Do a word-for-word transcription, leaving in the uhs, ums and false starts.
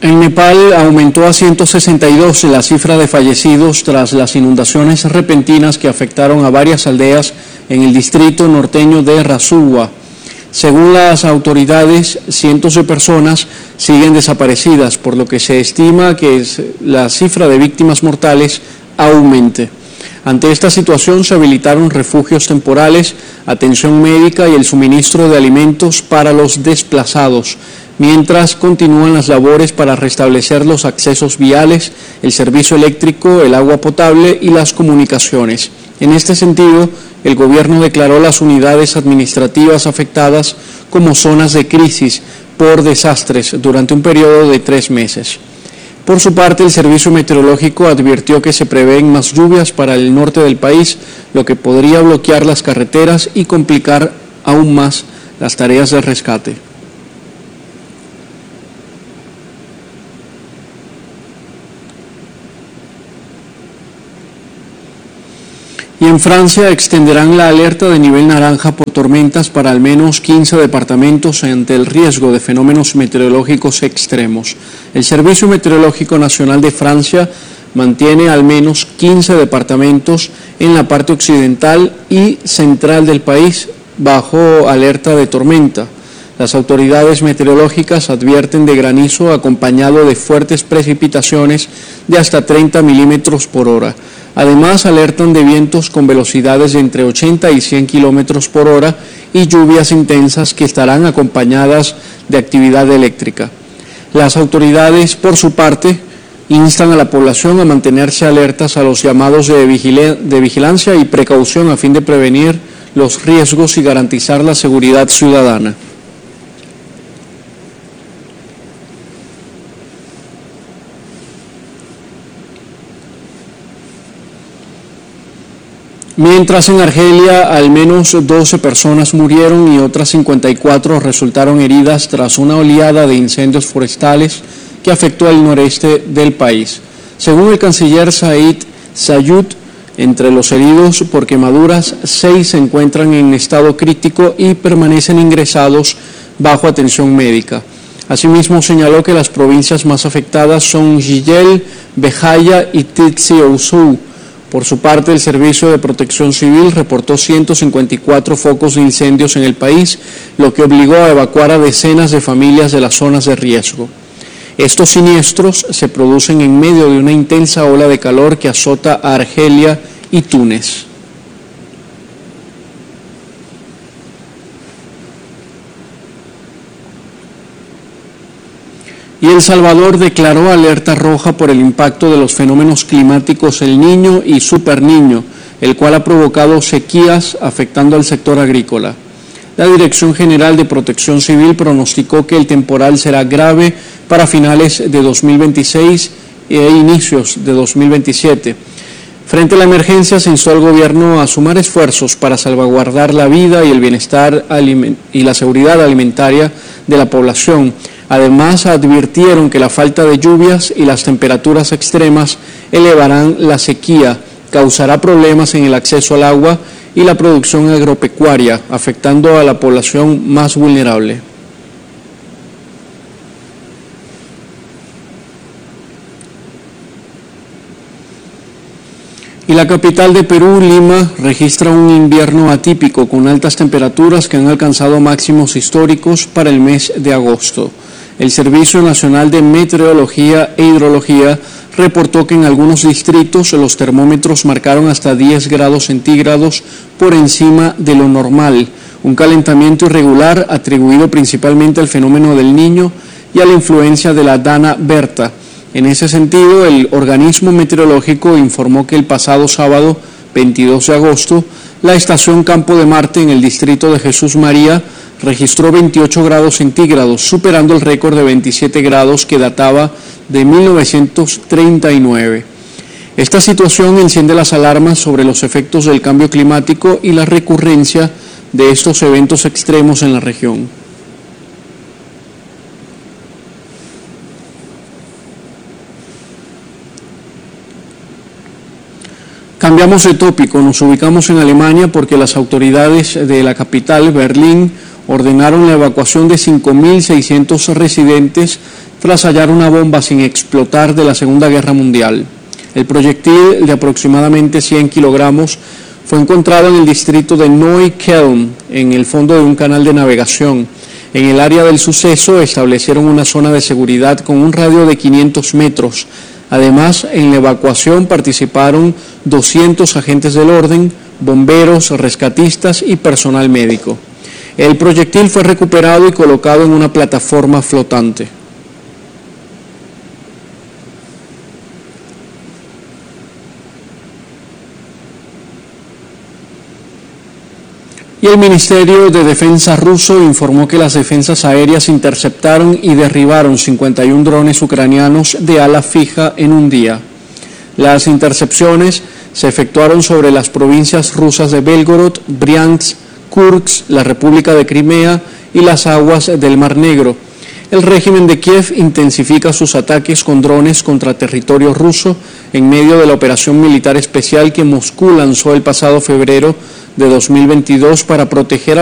En Nepal aumentó a ciento sesenta y dos la cifra de fallecidos tras las inundaciones repentinas que afectaron a varias aldeas en el distrito norteño de Rasuwa. Según las autoridades, cientos de personas siguen desaparecidas, por lo que se estima que la cifra de víctimas mortales aumente. Ante esta situación se habilitaron refugios temporales, atención médica y el suministro de alimentos para los desplazados, mientras continúan las labores para restablecer los accesos viales, el servicio eléctrico, el agua potable y las comunicaciones. En este sentido, el gobierno declaró las unidades administrativas afectadas como zonas de crisis por desastres durante un periodo de tres meses. Por su parte, el Servicio Meteorológico advirtió que se prevén más lluvias para el norte del país, lo que podría bloquear las carreteras y complicar aún más las tareas de rescate. Y en Francia extenderán la alerta de nivel naranja por tormentas para al menos quince departamentos ante el riesgo de fenómenos meteorológicos extremos. El Servicio Meteorológico Nacional de Francia mantiene al menos quince departamentos en la parte occidental y central del país bajo alerta de tormenta. Las autoridades meteorológicas advierten de granizo acompañado de fuertes precipitaciones de hasta treinta milímetros por hora. Además, alertan de vientos con velocidades de entre ochenta y cien kilómetros por hora y lluvias intensas que estarán acompañadas de actividad eléctrica. Las autoridades, por su parte, instan a la población a mantenerse alertas a los llamados de, vigila- de vigilancia y precaución a fin de prevenir los riesgos y garantizar la seguridad ciudadana. Mientras en Argelia al menos doce personas murieron y otras cincuenta y cuatro resultaron heridas tras una oleada de incendios forestales que afectó al noreste del país. Según el canciller Said Sayud, entre los heridos por quemaduras, seis se encuentran en estado crítico y permanecen ingresados bajo atención médica. Asimismo, señaló que las provincias más afectadas son Jiyel, Bejaia y Tizi Ouzou. Por su parte, el Servicio de Protección Civil reportó ciento cincuenta y cuatro focos de incendios en el país, lo que obligó a evacuar a decenas de familias de las zonas de riesgo. Estos siniestros se producen en medio de una intensa ola de calor que azota a Argelia y Túnez. Y El Salvador declaró alerta roja por el impacto de los fenómenos climáticos El Niño y Super Niño, el cual ha provocado sequías afectando al sector agrícola. La Dirección General de Protección Civil pronosticó que el temporal será grave para finales de dos mil veintiséis e inicios de dos mil veintisiete. Frente a la emergencia, se instó al gobierno a sumar esfuerzos para salvaguardar la vida y el bienestar y la seguridad alimentaria de la población. Además, advirtieron que la falta de lluvias y las temperaturas extremas elevarán la sequía, causará problemas en el acceso al agua y la producción agropecuaria, afectando a la población más vulnerable. Y la capital de Perú, Lima, registra un invierno atípico con altas temperaturas que han alcanzado máximos históricos para el mes de agosto. El Servicio Nacional de Meteorología e Hidrología reportó que en algunos distritos los termómetros marcaron hasta diez grados centígrados por encima de lo normal, un calentamiento irregular atribuido principalmente al fenómeno del Niño y a la influencia de la Dana Berta. En ese sentido, el organismo meteorológico informó que el pasado sábado, veintidós de agosto, la estación Campo de Marte en el distrito de Jesús María registró veintiocho grados centígrados, superando el récord de veintisiete grados que databa de mil novecientos treinta y nueve. Esta situación enciende las alarmas sobre los efectos del cambio climático y la recurrencia de estos eventos extremos en la región. Cambiamos de tópico, nos ubicamos en Alemania porque las autoridades de la capital, Berlín, ordenaron la evacuación de cinco mil seiscientos residentes tras hallar una bomba sin explotar de la Segunda Guerra Mundial. El proyectil de aproximadamente cien kilogramos fue encontrado en el distrito de Neukölln, en el fondo de un canal de navegación. En el área del suceso establecieron una zona de seguridad con un radio de quinientos metros. Además, en la evacuación participaron doscientos agentes del orden, bomberos, rescatistas y personal médico. El proyectil fue recuperado y colocado en una plataforma flotante. Y el Ministerio de Defensa ruso informó que las defensas aéreas interceptaron y derribaron cincuenta y un drones ucranianos de ala fija en un día. Las intercepciones se efectuaron sobre las provincias rusas de Belgorod, Briansk, Kursk, la República de Crimea y las aguas del Mar Negro. El régimen de Kiev intensifica sus ataques con drones contra territorio ruso en medio de la operación militar especial que Moscú lanzó el pasado febrero de dos mil veintidós para proteger a